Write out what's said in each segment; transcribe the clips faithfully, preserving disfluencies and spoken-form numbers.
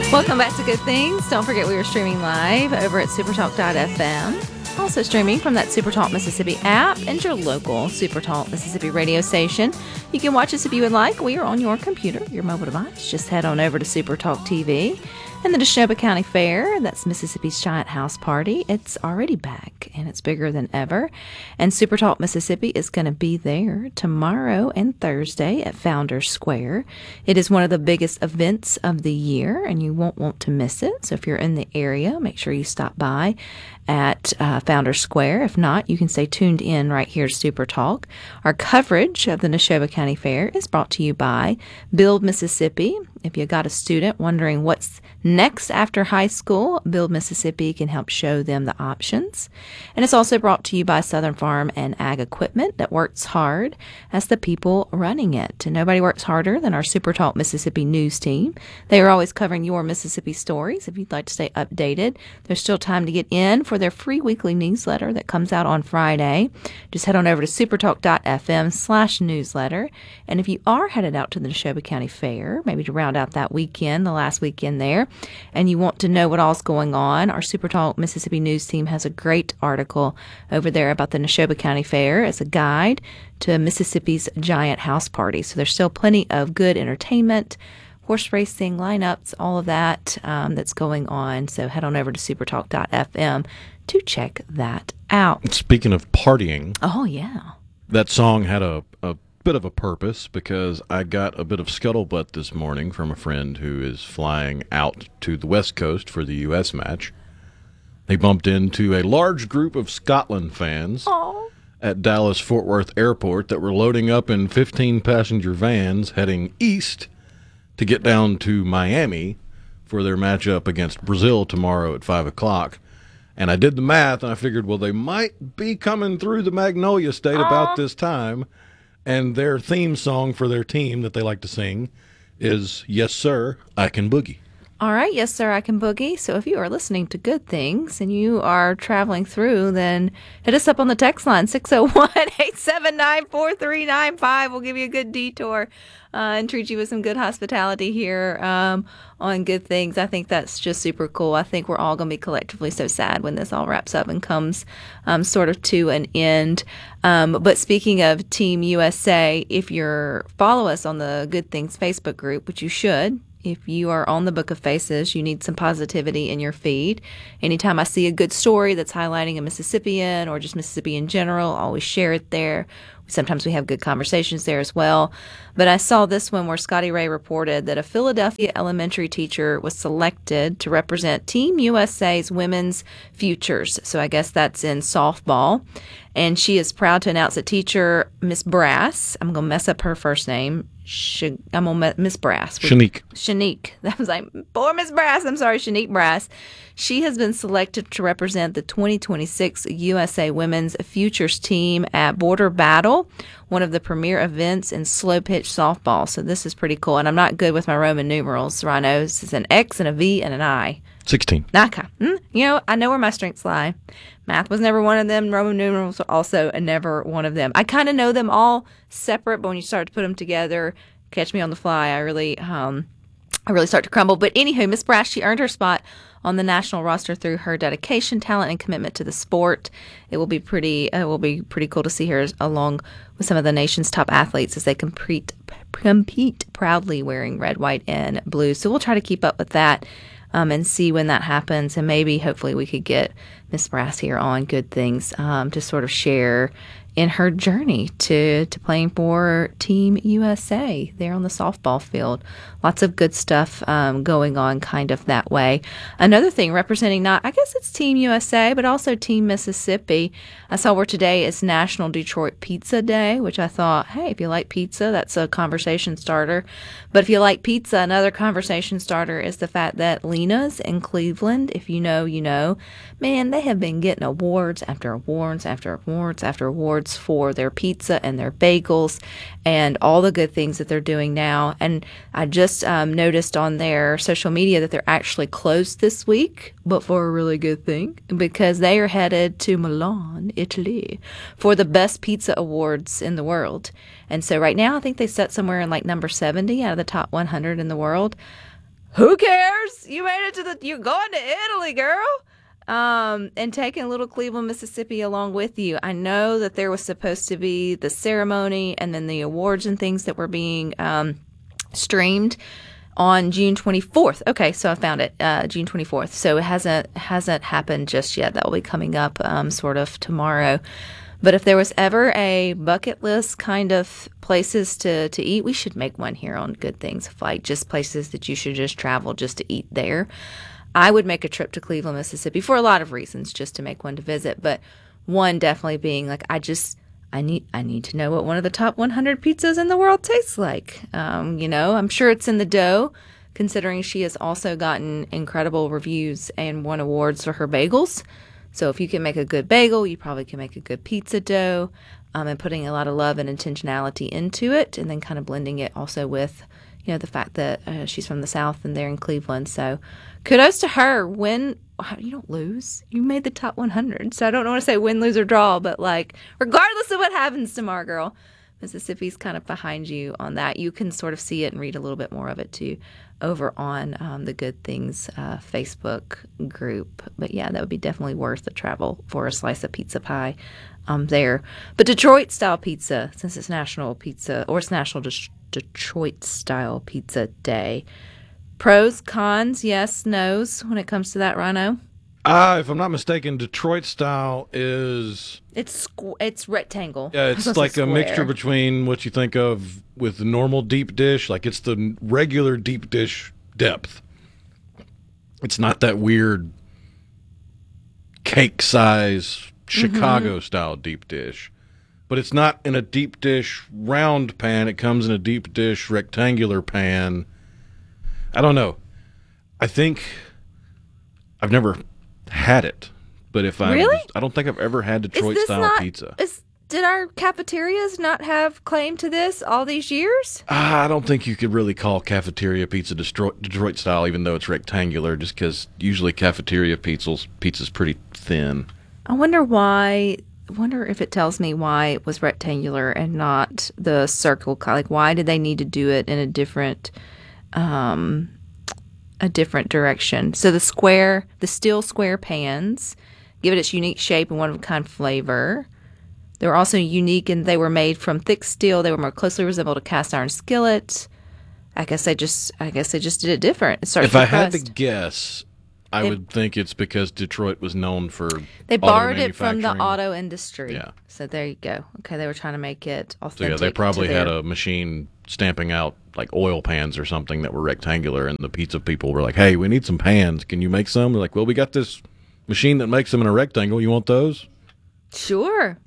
Welcome back to Good Things. Don't forget we are streaming live over at supertalk dot f m. Also streaming from that SuperTalk Mississippi app and your local SuperTalk Mississippi radio station. You can watch us if you would like. We are on your computer, your mobile device. Just head on over to SuperTalk T V. And the Neshoba County Fair, that's Mississippi's giant house party. It's already back, and it's bigger than ever. And SuperTalk Mississippi is going to be there tomorrow and Thursday at Founders Square. It is one of the biggest events of the year, and you won't want to miss it. So if you're in the area, make sure you stop by at uh, Founders Square. If not, you can stay tuned in right here to SuperTalk. Our coverage of the Neshoba County Fair is brought to you by Build Mississippi. If you got a student wondering what's next after high school, Build Mississippi can help show them the options. And it's also brought to you by Southern Farm and Ag Equipment that works hard as the people running it. And nobody works harder than our SuperTalk Mississippi news team. They are always covering your Mississippi stories. If you'd like to stay updated, there's still time to get in for their free weekly newsletter that comes out on Friday. Just head on over to supertalk dot f m slash newsletter. And if you are headed out to the Neshoba County Fair, maybe to round out that weekend, the last weekend there, and you want to know what all's going on, our SuperTalk Mississippi news team has a great article over there about the Neshoba County Fair as a guide to Mississippi's giant house party. So there's still plenty of good entertainment, horse racing, lineups, all of that um, that's going on. So head on over to supertalk dot f m to check that out. Speaking of partying, oh yeah, that song had a, a bit of a purpose because I got a bit of scuttlebutt this morning from a friend who is flying out to the West Coast for the U S match. They bumped into a large group of Scotland fans Aww. at Dallas-Fort Worth Airport that were loading up in fifteen-passenger vans heading east to get down to Miami for their matchup against Brazil tomorrow at five o'clock. And I did the math, and I figured, well, they might be coming through the Magnolia State Aww. about this time. And their theme song for their team that they like to sing is, Yes, Sir, I Can Boogie. All right, Yes, Sir, I Can Boogie. So if you are listening to Good Things and you are traveling through, then hit us up on the text line, six oh one, eight seven nine, four three nine five. We'll give you a good detour uh, and treat you with some good hospitality here um, on Good Things. I think that's just super cool. I think we're all going to be collectively so sad when this all wraps up and comes um, sort of to an end. Um, but speaking of Team U S A, if you're follow us on the Good Things Facebook group, which you should, if you are on the Book of Faces, you need some positivity in your feed. Anytime I see a good story that's highlighting a Mississippian or just Mississippi in general, I always share it there. Sometimes we have good conversations there as well. But I saw this one where Scotty Ray reported that a Philadelphia elementary teacher was selected to represent Team U S A's women's futures. So I guess that's in softball. And she is proud to announce that teacher, Miss Brass, I'm going to mess up her first name, Sh- I'm going to Miss Brass. Shanique. Shanique. That was like, poor Miss Brass. I'm sorry, Shanique Brass. She has been selected to represent the twenty twenty-six U S A Women's Futures team at Border Battle, one of the premier events in slow pitch softball. So this is pretty cool. And I'm not good with my Roman numerals, Rhinos. It's an X and a V and an I. sixteen. Okay. Mm, you know, I know where my strengths lie. Math was never one of them. Roman numerals were also never one of them. I kind of know them all separate, but when you start to put them together, catch me on the fly, I really, um, I really start to crumble. But anywho, Miss Brass, she earned her spot on the national roster through her dedication, talent, and commitment to the sport. It will be pretty, it will be pretty cool to see her along with some of the nation's top athletes as they compete, compete proudly wearing red, white, and blue. So we'll try to keep up with that. Um, and see when that happens, and maybe hopefully we could get Miss Brass here on Good Things um, to sort of share in her journey to, to playing for Team U S A there on the softball field. Lots of good stuff um, going on kind of that way. Another thing representing not, I guess it's Team U S A, but also Team Mississippi. I saw where today is National Detroit Pizza Day, which I thought, hey, if you like pizza, that's a conversation starter. But if you like pizza, another conversation starter is the fact that Lena's in Cleveland, if you know, you know, man, they have been getting awards after awards after awards after awards for their pizza and their bagels and all the good things that they're doing now. And I just um, noticed on their social media that they're actually closed this week, but for a really good thing, because they are headed to Milan, Italy, for the best pizza awards in the world. And so right now, I think they set somewhere in like number seventy out of the top one hundred in the world. who cares? You made it to the, you're going to Italy, girl. Um, and taking Little Cleveland, Mississippi along with you. I know that there was supposed to be the ceremony and then the awards and things that were being um, streamed on June twenty-fourth. Okay, so I found it, uh, June twenty-fourth. So it hasn't hasn't happened just yet. That will be coming up um, sort of tomorrow. But if there was ever a bucket list kind of places to, to eat, we should make one here on Good Things, like just places that you should just travel just to eat there. I would make a trip to Cleveland, Mississippi for a lot of reasons, just to make one to visit. But one definitely being like, I just, I need, I need to know what one of the top one hundred pizzas in the world tastes like. Um, you know, I'm sure it's in the dough, considering she has also gotten incredible reviews and won awards for her bagels. So if you can make a good bagel, you probably can make a good pizza dough, um, and putting a lot of love and intentionality into it, and then kind of blending it also with, you know, the fact that uh, she's from the South and they're in Cleveland. So kudos to her. Win, you don't lose. You made the top one hundred. So I don't want to say win, lose, or draw, but like, regardless of what happens tomorrow, girl, Mississippi's kind of behind you on that. You can sort of see it and read a little bit more of it too over on um, the Good Things uh, Facebook group. But yeah, that would be definitely worth the travel for a slice of pizza pie um, there. But Detroit style pizza, since it's National Pizza, or it's National De- Detroit style pizza day. Pros, cons, yes, no's when it comes to that, Rhino? Uh, if I'm not mistaken, Detroit style is... It's squ- it's rectangle. Yeah, it's like a mixture between what you think of with the normal deep dish. Like, it's the regular deep dish depth. It's not that weird cake-size Chicago-style mm-hmm. deep dish. But it's not in a deep dish round pan. It comes in a deep dish rectangular pan. I don't know. I think I've never had it, but if I really, I don't think I've ever had Detroit style not, pizza. Is, did our cafeterias not have claim to this all these years? Uh, I don't think you could really call cafeteria pizza Detroit, Detroit style, even though it's rectangular. Just because usually cafeteria pizza's pizza's pretty thin. I wonder why. I wonder if it tells me why it was rectangular and not the circle. Like, why did they need to do it in a different? Um, a different direction. So the square, the steel square pans give it its unique shape and one-of-a-kind flavor. They were also unique and they were made from thick steel. They were more closely resembled a cast iron skillet. I guess they just, I guess they just did it different. It if I had to guess, I it, would think it's because Detroit was known for they borrowed it from the auto industry. Yeah. So there you go. Okay, they were trying to make it authentic. So yeah, they probably had a machine stamping out like oil pans or something that were rectangular, and the pizza people were like, "Hey, we need some pans. Can you make some?" They're like, "Well, we got this machine that makes them in a rectangle. You want those?" Sure.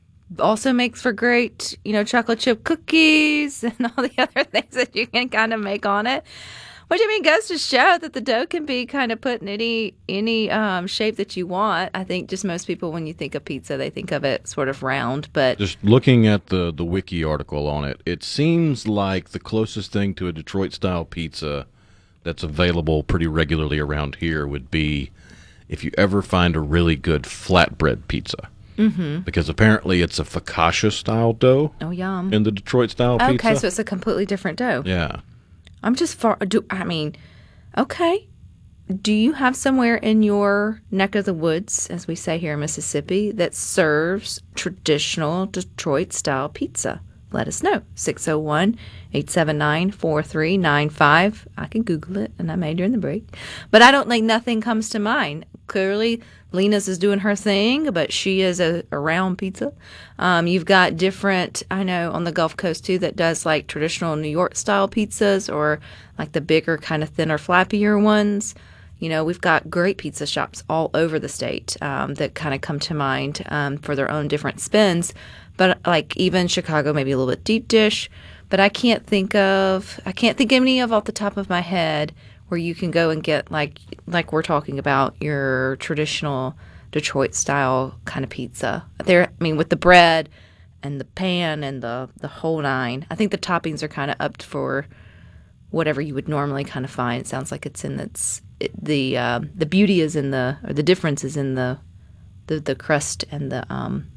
Also makes for great, you know, chocolate chip cookies and all the other things that you can kind of make on it. Which, I mean, goes to show that the dough can be kind of put in any any um, shape that you want. I think just most people, when you think of pizza, they think of it sort of round. But just looking at the, the wiki article on it, it seems like the closest thing to a Detroit-style pizza that's available pretty regularly around here would be if you ever find a really good flatbread pizza. Mm-hmm. Because apparently it's a focaccia-style dough. Oh, yum. In the Detroit-style pizza. Okay, so it's a completely different dough. Yeah. I'm just far. Do I mean, okay. Do you have somewhere in your neck of the woods, as we say here in Mississippi, that serves traditional Detroit-style pizza? Let us know. six oh one, eight seven nine, four three nine five. I can Google it, and I may during the break. But I don't think nothing comes to mind. Clearly, Lena's is doing her thing, but she is a, a round pizza. Um, you've got different, I know, on the Gulf Coast, too, that does, like, traditional New York-style pizzas or, like, the bigger, kind of thinner, flappier ones. You know, we've got great pizza shops all over the state um, that kind of come to mind um, for their own different spins. But, like, even Chicago, maybe a little bit deep dish. But I can't think of, I can't think of any of off the top of my head where you can go and get, like, like we're talking about, your traditional Detroit-style kind of pizza. There, I mean, with the bread and the pan and the, the whole nine. I think the toppings are kind of up for whatever you would normally kind of find. It sounds like it's in its, it, the uh, the beauty is in the, or the difference is in the the, the crust and the um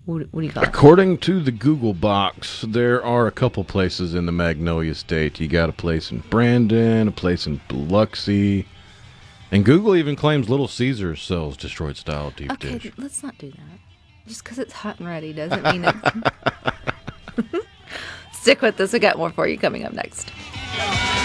What, what do you got? According to the Google box, there are a couple places in the Magnolia State. You got a place in Brandon, a place in Biloxi, and Google even claims Little Caesars sells destroyed style deep Okay, dish. let's not do that. Just because it's hot and ready doesn't mean it. Stick with us. We got more for you coming up next.